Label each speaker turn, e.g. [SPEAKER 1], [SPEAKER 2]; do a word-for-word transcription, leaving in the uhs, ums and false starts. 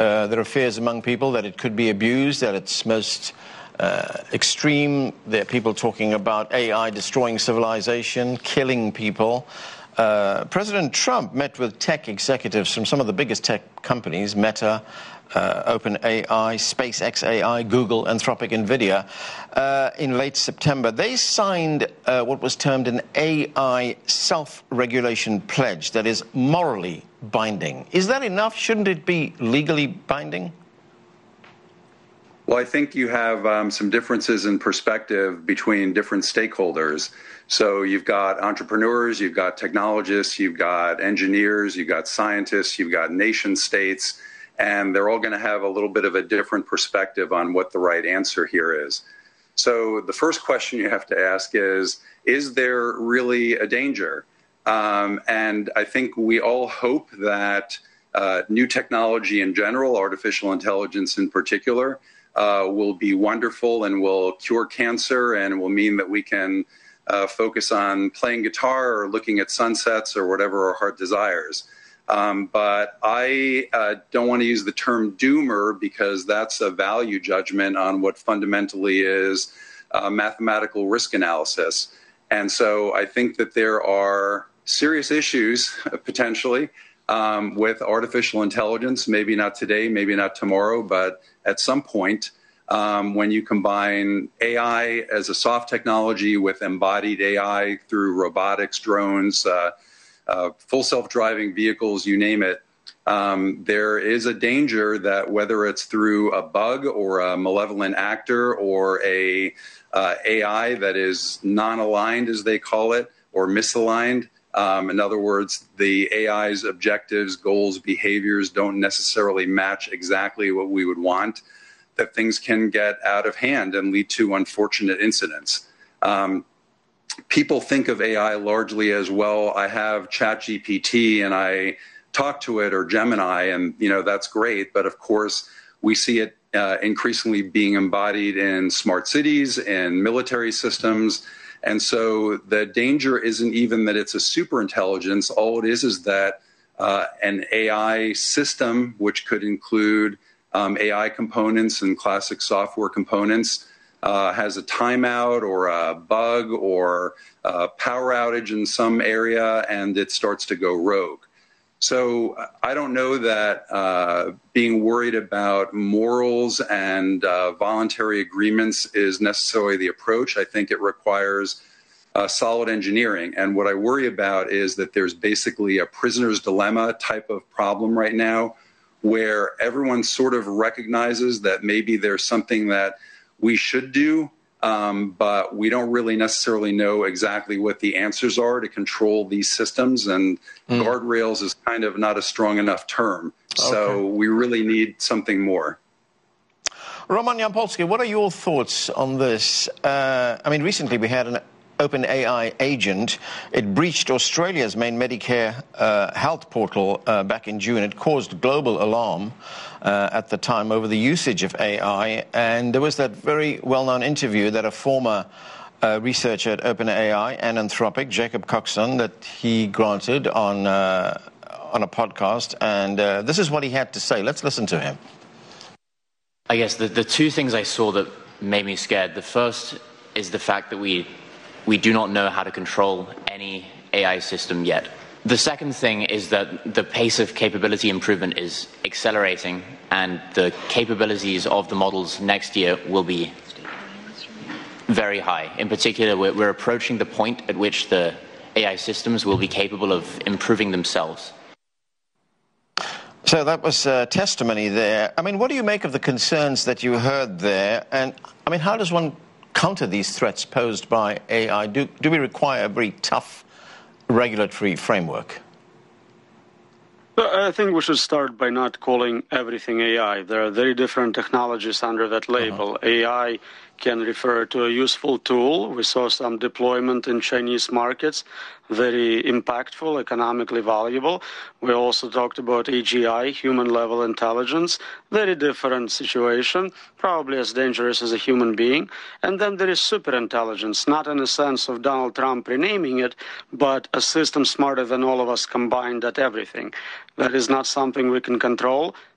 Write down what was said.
[SPEAKER 1] Uh, there are fears among people that it could be abused at its most uh, extreme. There are people talking about A I destroying civilization, killing people. Uh, President Trump met with tech executives from some of the biggest tech companies, Meta, uh, OpenAI, SpaceX A I, Google, Anthropic, NVIDIA, uh, in late September. They signed uh, what was termed an A I self-regulation pledge that is morally binding. Is that enough? Shouldn't it be legally binding?
[SPEAKER 2] Well, I think you have um, some differences in perspective between different stakeholders. So you've got entrepreneurs, you've got technologists, you've got engineers, you've got scientists, you've got nation states, and they're all going to have a little bit of a different perspective on what the right answer here is. So the first question you have to ask is, is there really a danger? Um, and I think we all hope that uh, new technology in general, artificial intelligence in particular, uh, will be wonderful and will cure cancer and will mean that we can uh, focus on playing guitar or looking at sunsets or whatever our heart desires. Um, but I uh, don't want to use the term doomer because that's a value judgment on what fundamentally is uh, mathematical risk analysis. And so I think that there are serious issues, uh, potentially, um, with artificial intelligence, maybe not today, maybe not tomorrow, but at some point, um, when you combine A I as a soft technology with embodied A I through robotics, drones, uh, uh, full self-driving vehicles, you name it, um, there is a danger that whether it's through a bug or a malevolent actor or a uh, A I that is non-aligned, as they call it, or misaligned, Um, in other words, the A I's objectives, goals, behaviors don't necessarily match exactly what we would want, that things can get out of hand and lead to unfortunate incidents. Um, people think of A I largely as, well, I have ChatGPT and I talk to it, or Gemini, and you know that's great. But of course, we see it uh, increasingly being embodied in smart cities and military systems. And so the danger isn't even that it's a super intelligence. All it is is that uh, an A I system, which could include um, A I components and classic software components, uh, has a timeout or a bug or a power outage in some area, and it starts to go rogue. So I don't know that uh, being worried about morals and uh, voluntary agreements is necessarily the approach. I think it requires uh, solid engineering. And what I worry about is that there's basically a prisoner's dilemma type of problem right now, where everyone sort of recognizes that maybe there's something that we should do, Um, but we don't really necessarily know exactly what the answers are to control these systems, and mm. guardrails is kind of not a strong enough term. Okay. So we really need something more.
[SPEAKER 1] Roman Yampolsky, what are your thoughts on this? Uh, I mean, recently we had an OpenAI agent. It breached Australia's main Medicare uh, health portal uh, back in June. It caused global alarm uh, at the time over the usage of A I. And there was that very well-known interview that a former uh, researcher at OpenAI and Anthropic, Jacob Coxon, that he granted on, uh, on a podcast. And uh, this is what he had to say. Let's listen to him.
[SPEAKER 3] I guess the, the two things I saw that made me scared. The first is the fact that we we do not know how to control any A I system yet. The second thing is that the pace of capability improvement is accelerating, and the capabilities of the models next year will be very high. In particular, we're, we're approaching the point at which the A I systems will be capable of improving themselves.
[SPEAKER 1] So that was uh, testimony there. I mean, what do you make of the concerns that you heard there? And, I mean, how does one counter these threats posed by A I? Do, do we require a very tough regulatory framework?
[SPEAKER 4] I think we should start by not calling everything A I. There are very different technologies under that label. Uh-huh. A I can refer to a useful tool. We saw some deployment in Chinese markets, very impactful, economically valuable. We also talked about A G I, human-level intelligence, very different situation, probably as dangerous as a human being. And then there is superintelligence, not in the sense of Donald Trump renaming it, but a system smarter than all of us combined at everything. That is not something we can control.